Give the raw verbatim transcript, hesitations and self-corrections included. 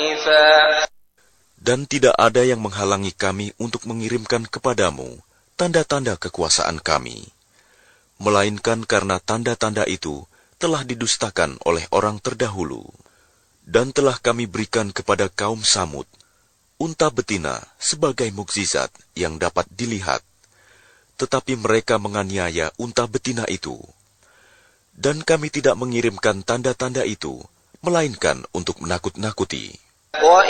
Dan tidak ada yang menghalangi kami untuk mengirimkan kepadamu tanda-tanda kekuasaan kami, melainkan karena tanda-tanda itu telah didustakan oleh orang terdahulu. Dan telah kami berikan kepada kaum Samud unta betina sebagai mukjizat yang dapat dilihat, tetapi mereka menganiaya unta betina itu. Dan kami tidak mengirimkan tanda-tanda itu, melainkan untuk menakut-nakuti.